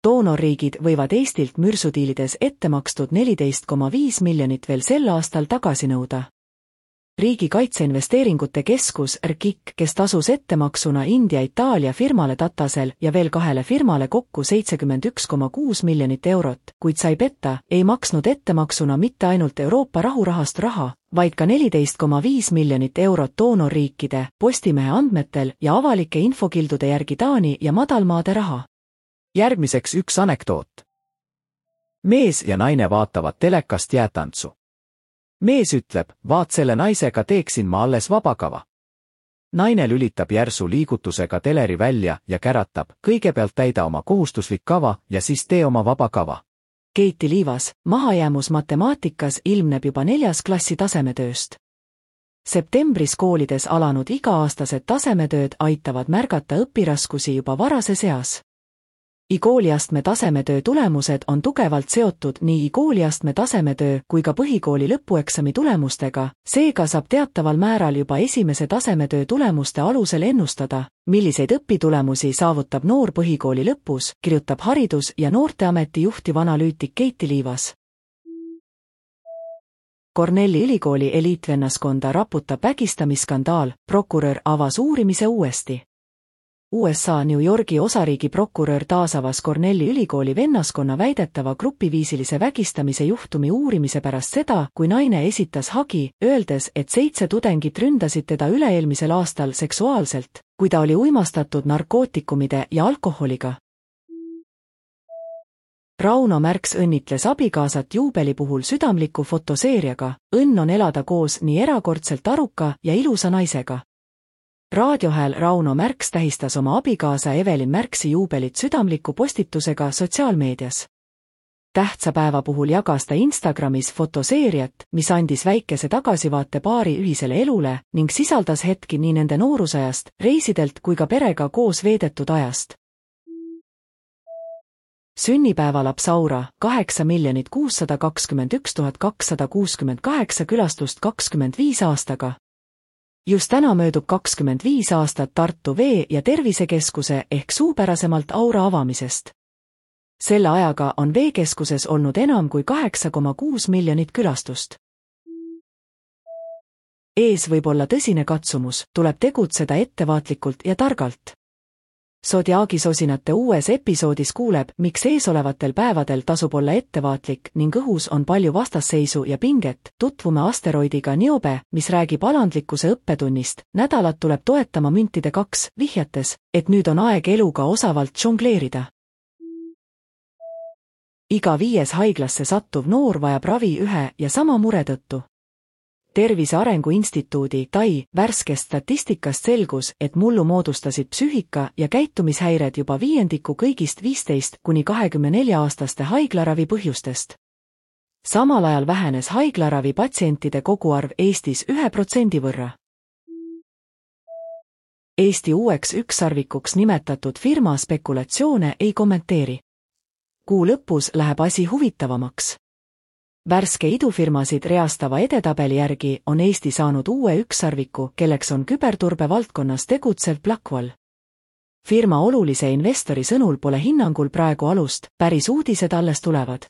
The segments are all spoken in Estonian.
Doonorriigid võivad Eestilt mürsudiilides ette makstud 14,5 miljonit veel sel aastal tagasi nõuda. Riigi Kaitseinvesteeringute Keskus RKIK, kes tasus ettemaksuna India-Itaalia firmale Tatasel ja veel 2 firmale kokku 71,6 miljonit eurot, kuid sai petta, ei maksnud ettemaksuna mitte ainult Euroopa rahurahastu raha, vaid ka 14,5 miljonit eurot doonorriikide, Postimehe andmetel ja avalike infokildude järgi Taani ja Madalmaade raha. Järgmiseks üks anekdoot. Mees ja naine vaatavad telekast jäätantsu. Mees ütleb, vaat selle naisega teeksin ma alles vabakava. Naine lülitab järsu liigutusega teleri välja ja käratab, kõigepealt täida oma kohustuslik kava ja siis tee oma vabakava. Keiti Liivas, mahajäämus matemaatikas ilmneb juba 4. klassi tasemetööst. Septembris koolides alanud iga-aastased tasemetööd aitavad märgata õpiraskusi juba varases eas. IKooliastme tasemetöö tulemused on tugevalt seotud nii IKooliastme tasemetöö kui ka põhikooli lõpueksami tulemustega, seega saab teataval määral juba esimese tasemetöö tulemuste alusel ennustada, milliseid õpitulemusi saavutab noor põhikooli lõpus, kirjutab Haridus- ja Noorteameti juhtiv analüütik Keiti Liivas. Cornelli ülikooli eliitvennaskonda raputab vägistamisskandaal, prokurör avas uurimise uuesti. USA New Yorgi osariigi prokurör taasavas Cornelli ülikooli vennaskonna väidetava grupiviisilise vägistamise juhtumi uurimise pärast seda, kui naine esitas hagi, öeldes, et 7 tudengit ründasid teda üle-eelmisel aastal seksuaalselt, kui ta oli uimastatud narkootikumide ja alkoholiga. Rauno Märks õnnitles abikaasat juubeli puhul südamliku fotoseeriaga, õnn on elada koos nii erakordselt aruka ja ilusa naisega. Raadiohääl Rauno Märks tähistas oma abikaasa Evelin Märksi juubelit südamliku postitusega sotsiaalmeedias. Tähtsa päeva puhul jagas ta Instagramis fotoseeriat, mis andis väikese tagasivaate paari ühisele elule ning sisaldas hetki nii nende noorusajast, reisidelt kui ka perega koos veedetud ajast. Sünnipäevalaps Aura, 8 621 268 külastust 25 aastaga. Just täna möödub 25 aastat Tartu Vee- ja Tervisekeskuse ehk suupärasemalt Aura avamisest. Selle ajaga on veekeskuses olnud enam kui 8,6 miljonit külastust. Ees võib olla tõsine katsumus, tuleb tegutseda ettevaatlikult ja targalt. Zodiaagi sosinate uues episoodis kuuleb, miks eesolevatel päevadel tasub olla ettevaatlik ning õhus on palju vastasseisu ja pinget. Tutvume asteroidiga Niobe, mis räägib alandlikkuse õppetunnist. Nädalat tuleb toetama müntide 2, vihjates, et nüüd on aeg eluga osavalt žongleerida. Iga 5. haiglasse sattuv noor vajab ravi ühe ja sama mure tõttu. Tervise Arengu Instituudi TAI värskest statistikast selgus, et mullu moodustasid psüühika- ja käitumishäired juba 1/5 kõigist 15–24-aastaste haiglaravi põhjustest. Samal ajal vähenes haiglaravi patsientide koguarv Eestis 1% võrra. Eesti uueks ükssarvikuks nimetatud firma spekulatsioone ei kommenteeri. Kuu lõpus läheb asi huvitavamaks. Värske idufirmasid reastava edetabeli järgi on Eesti saanud uue ükssarviku, kelleks on küberturbe valdkonnas tegutsev Blackwall. Firma olulise investori sõnul pole hinnangul praegu alust, päris uudised alles tulevad.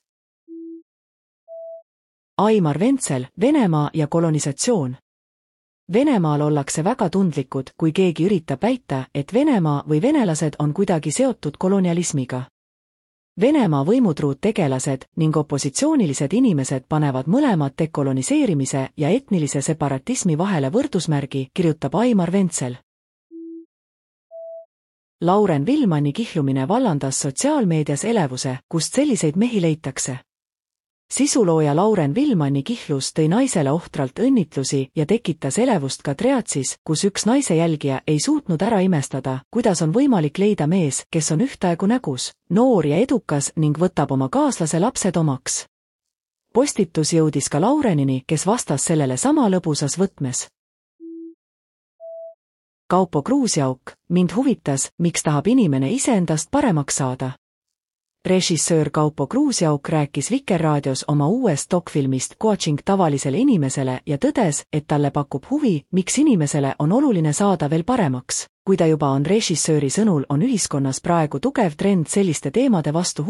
Aimar Ventsel, Venemaa ja kolonisatsioon. Venemaal ollakse väga tundlikud, kui keegi üritab väita, et Venemaa või venelased on kuidagi seotud kolonialismiga. Venemaa võimutruud tegelased ning opositsioonilised inimesed panevad mõlemad dekoloniseerimise ja etnilise separatismi vahele võrdusmärgi, kirjutab Aimar Ventsel. Lauren Villmanni kihlumine vallandas sotsiaalmeedias elevuse, kust selliseid mehi leitakse. Sisulooja Lauren Villmanni kihlus tõi naisele ohtralt õnnitlusi ja tekitas elevust ka Triatsis, kus üks naise jälgija ei suutnud ära imestada, kuidas on võimalik leida mees, kes on ühtaegu nägus, noor ja edukas ning võtab oma kaaslase lapsed omaks. Postitus jõudis ka Laurenini, kes vastas sellele sama lõbusas võtmes. Kaupo Kruusjauk, mind huvitas, miks tahab inimene iseendast paremaks saada. Režissöör Kaupo Kruusjauk rääkis Vikerraadios oma uuest dokfilmist Coaching tavalisele inimesele ja tõdes, et talle pakub huvi, miks inimesele on oluline saada veel paremaks. Kui ta juba on režissööri sõnul on ühiskonnas praegu tugev trend selliste teemade vastu